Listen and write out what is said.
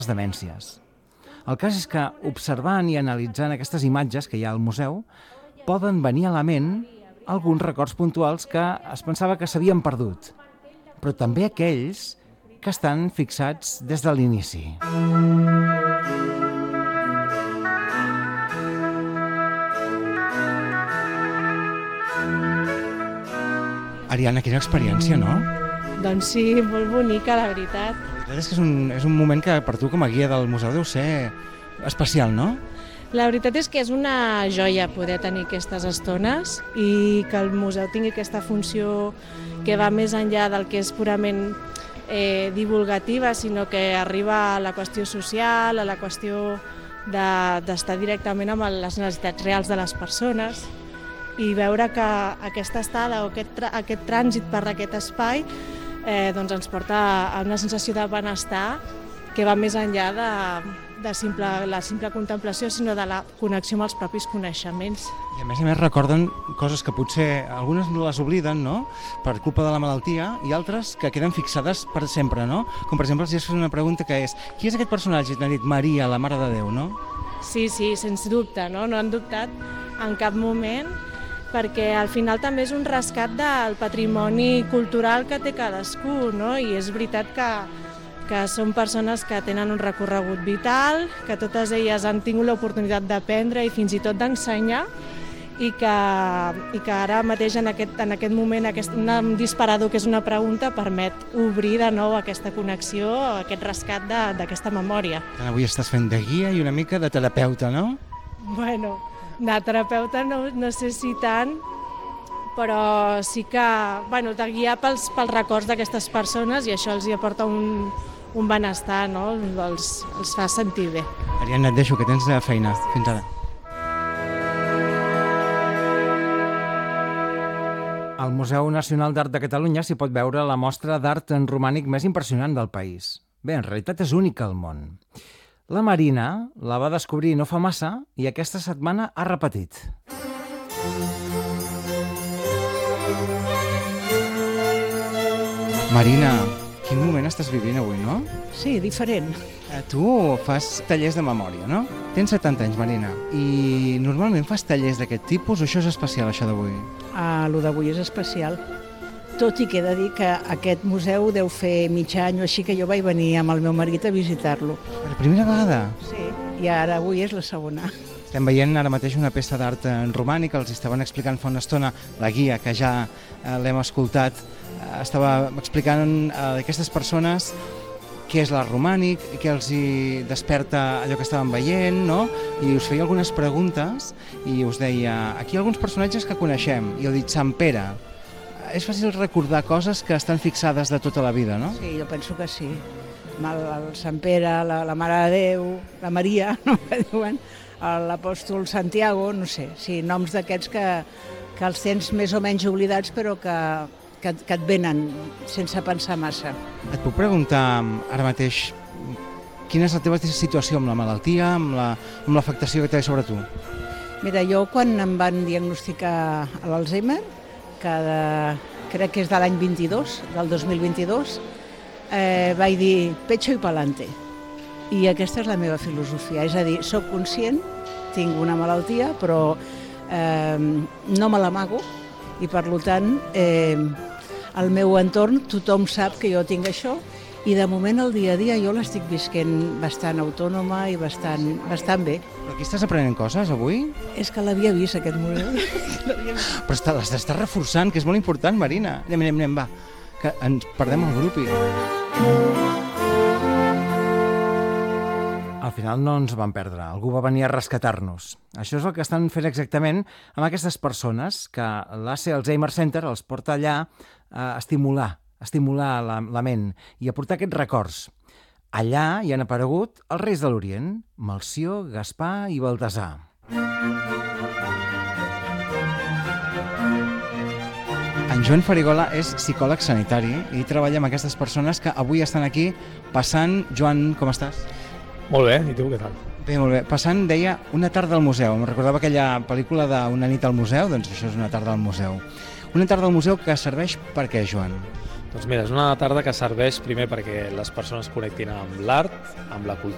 demències. El cas és que, observant i analitzant aquestes imatges que hi ha al museu, poden venir a la ment alguns records puntuals que es pensava que s'havien perdut, però també aquells que estan fixats des de l'inici. Ariana, quina experiència, no? Doncs sí, molt bonica, la veritat. La veritat és que és un moment que per tu com a guia del museu deu ser especial, no? La veritat és que és una joia poder tenir aquestes estones i que el museu tingui aquesta funció que va més enllà del que és purament divulgativa, sinó que arriba a la qüestió social, a la qüestió d'estar directament amb les necessitats reals de les persones i veure que aquesta estada o aquest trànsit per aquest espai doncs ens porta a una sensació de benestar que va més enllà de la simple contemplació, sinó de la connexió amb els propis coneixements. I a més recorden coses que potser algunes no les obliden, no?, per culpa de la malaltia, i altres que queden fixades per sempre, no? Com per exemple, si es fa una pregunta que és: qui és aquest personatge? I t'han dit Maria, la Mare de Déu, no? Sí, sens dubte, no han dubtat en cap moment, perquè al final també és un rescat del patrimoni cultural que té cadascú, no? I és veritat que són persones que tenen un recorregut vital, que totes elles han tingut l'oportunitat d'aprendre i fins i tot d'ensenyar, i que ara mateix en aquest moment un disparador que és una pregunta permet obrir de nou aquesta connexió, aquest rescat d'aquesta memòria. Avui estàs fent de guia i una mica de terapeuta, no? Bueno, de terapeuta no sé si tant, però sí que de guiar pels records d'aquestes persones, i això els hi aporta un benestar, no? Els fa sentir bé. Ariana, et deixo, que tens feina. Fins ara. Al Museu Nacional d'Art de Catalunya s'hi pot veure la mostra d'art en romànic més impressionant del país. Bé, en realitat és única al món. La Marina la va descobrir no fa massa i aquesta setmana ha repetit. Marina, quin moment estàs vivint avui, no? Sí, diferent. Tu fas tallers de memòria, no? Tens 70 anys, Marina, i normalment fas tallers d'aquest tipus o això és especial, això d'avui? Lo d'avui és especial. Tot i que he de dir que aquest museu deu fer mig any o així que jo vaig venir amb el meu marit a visitar-lo. Per primera vegada? Sí, i ara avui és la segona. Estem veient ara mateix una peça d'art en romànic, els estaven explicant fa una estona, la guia, que ja l'hem escoltat, estava explicant a aquestes persones què és l'art romànic, què els hi desperta allò que estaven veient, no? I us feia algunes preguntes i us deia, aquí hi ha alguns personatges que coneixem, i heu dit Sant Pere. És fàcil recordar coses que estan fixades de tota la vida, no? Sí, jo penso que sí. El Sant Pere, la Mare de Déu, la Maria, no que diuen, l'apòstol Santiago, no sé, sí, noms d'aquests que els tens més o menys oblidats però que et venen sense pensar massa. Et puc preguntar ara mateix quina és la teva situació amb la malaltia, amb l'afectació que té sobre tu? Mira, jo quan em van diagnosticar l'Alzheimer, que crec que és de l'any 22, del 2022, vaig dir pecho y pa'lante. I aquesta és la meva filosofia, és a dir, soc conscient, tinc una malaltia, però no me l'amago i per tant al meu entorn tothom sap que jo tinc això i de moment el dia a dia jo l'estic visquent bastant autònoma i bastant bé. Però aquí estàs aprenent coses avui? És que l'havia vist aquest museu. Però les estàs reforçant, que és molt important, Marina. Anem, va, que ens perdem el grup. Al final no ens van perdre, algú va venir a rescatar-nos. Això és el que estan fent exactament amb aquestes persones que l'AC Alzheimer Center els porta allà a estimular la ment i a portar aquests records. Allà hi han aparegut els reis de l'Orient, Melcior, Gaspar i Baltasar. En Joan Farigola és psicòleg sanitari i treballa amb aquestes persones que avui estan aquí passant. Joan, com estàs? Molt bé, i tu què tal? Bé, molt bé. Passant, deia, una tarda al museu. Em recordava aquella pel·lícula d'Una nit al museu, doncs això és una tarda al museu. Una tarda al museu que serveix per què, Joan? Doncs mira, és una tarda que serveix primer perquè les persones connectin amb l'art, amb la cultura,